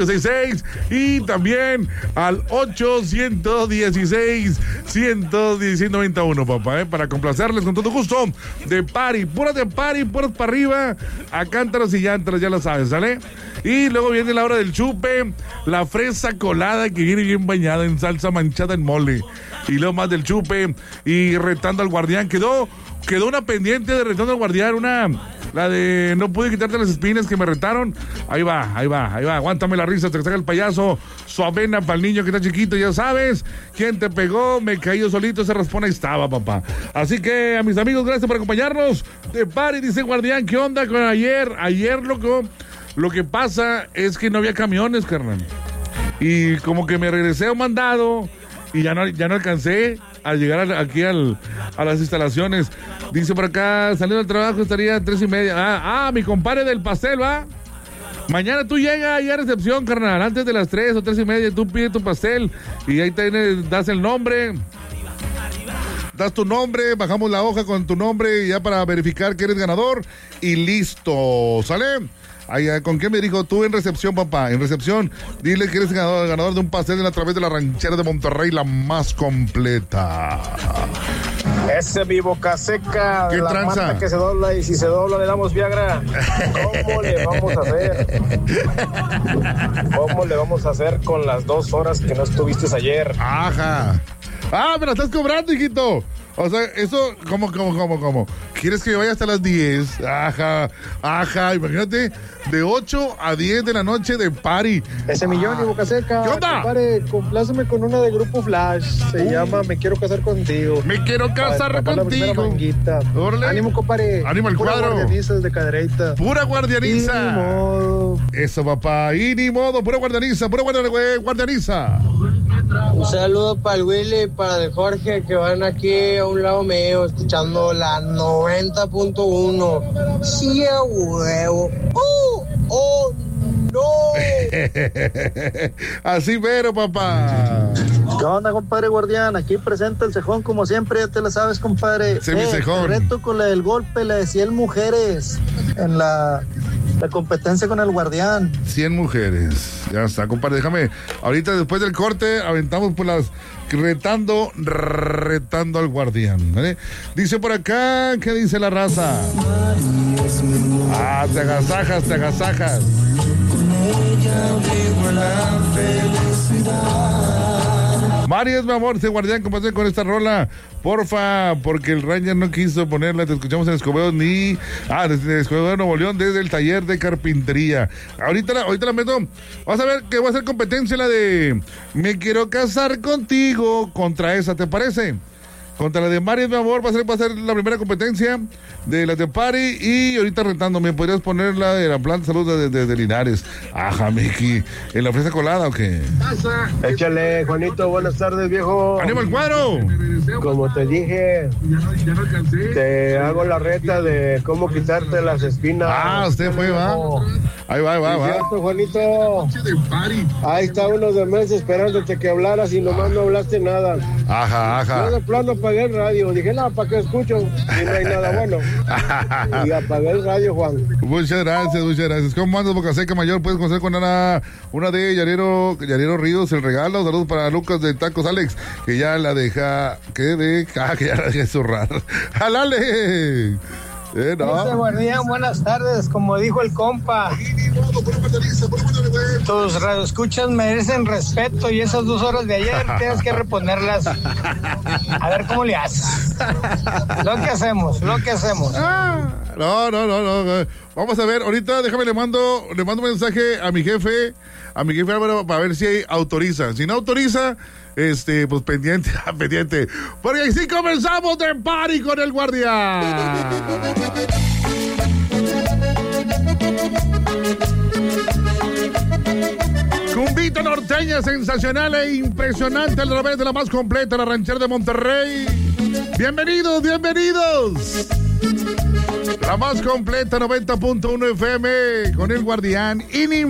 66 y también al 816-116-91, papá, para complacerles con todo gusto. De party, puras para arriba, a cántaros y llantras, ya lo sabes, ¿sale? Y luego viene la hora del chupe, la fresa colada que viene bien bañada en salsa manchada en mole. Y luego más del chupe y retando al guardián. Quedó una pendiente de retando al guardián, la de no pude quitarte las espinas que me retaron. Ahí va, aguántame la risa hasta que salga el payaso. Su avena para el niño que está chiquito, ya sabes. ¿Quién te pegó? Me caí yo solito, ese raspón ahí estaba, papá. Así que a mis amigos, gracias por acompañarnos. De party, dice guardián, ¿qué onda con ayer? Ayer, loco, lo que pasa es que no había camiones, carnal. Y como que me regresé a un mandado y ya no alcancé a llegar aquí a las instalaciones. Dice por acá, saliendo del trabajo estaría a 3:30. Mi compadre del pastel, ¿va? Mañana tú llegas ahí a recepción, carnal, antes de las 3 o 3:30, tú pides tu pastel y ahí das el nombre. Das tu nombre, bajamos la hoja con tu nombre ya para verificar que eres ganador y listo, ¿sale? ¿Con quién me dijo? Tú en recepción, papá. En recepción, dile que eres ganador de un pastel a través de la ranchera de Monterrey, la más completa. Ese mi boca seca, ¿qué la tranza? mata que se dobla y si se dobla le damos Viagra. ¿Cómo le vamos a hacer? ¿Cómo le vamos a hacer con las 2 horas que no estuviste ayer? Ajá. Me la estás cobrando, hijito. O sea, eso, ¿cómo? ¿Quieres que yo vaya hasta las 10? Ajá, imagínate, de 8 a 10 de la noche de party. Ese millón y boca seca. ¿Qué onda? Compadre, compláceme con una de Grupo Flash. Se llama Me Quiero Casar Contigo. Me quiero casar contigo. Ánimo, compadre. Ánimo al pura cuadro. Guardianiza desde Cadereyta. Pura guardianiza. Y ni modo. Eso, papá. Y ni modo, pura guardianiza. Un saludo para el Willy y para el Jorge que van aquí a un lado mío escuchando la 90.1. Sí, a huevo. ¡Oh, no! Así mero, papá. ¿Qué onda, compadre guardián? Aquí presenta el cejón como siempre, ya te la sabes, compadre. Sí, mi cejón. Te reto con la del golpe, la de 100 mujeres en la competencia con el guardián. 100 mujeres. Ya está, compadre, déjame. Ahorita después del corte aventamos por las retando al guardián, ¿vale? Dice por acá, ¿qué dice la raza? Te agasajas. Marias, mi amor, guardián, comparte con esta rola, porfa, porque el Ranger no quiso ponerla. Te escuchamos en Escobedo desde Escobedo, Nuevo León, desde el taller de carpintería. Ahorita la meto. Vas a ver que va a ser competencia la de Me Quiero Casar Contigo contra esa, ¿te parece? Contra la de Marias, mi amor, va a ser la primera competencia de la de Party. Y ahorita retándome, ¿podrías poner la de la planta de salud de Linares? Ajá, Miki. ¿En la fresa colada o qué? Échale, Juanito, buenas tardes, viejo. ¡Ánimo al cuadro! Como te dije, te hago la reta de cómo quitarte las espinas. Usted fue, va. Ahí va. Cierto, Juanito. Ahí está unos de meses esperándote que hablaras y nomás no hablaste nada. Ajá. Yo de plano apagué el radio. Dije, ¿para qué escucho? Y no hay nada bueno. Y apagué el radio, Juan. Muchas gracias. ¿Cómo andas, Boca Seca Mayor? Puedes conocer con una de Llanero Ríos, el regalo. Saludos para Lucas de Tacos Alex, que ya la deja, que ya la deja zurrar. ¡Jalale! Ese guardián, buenas tardes, como dijo el compa. Tus radioescuchas merecen respeto y esas 2 horas de ayer tienes que reponerlas. A ver cómo le haces. Lo que hacemos. No. Vamos a ver, ahorita déjame le mando un mensaje a mi jefe Álvaro, para ver si autoriza. Si no autoriza, pues pendiente. Porque así comenzamos de party con el guardián. Cumbita norteña sensacional e impresionante a través de la más completa, la ranchera de Monterrey. Bienvenidos. La más completa 90.1 FM con el guardián.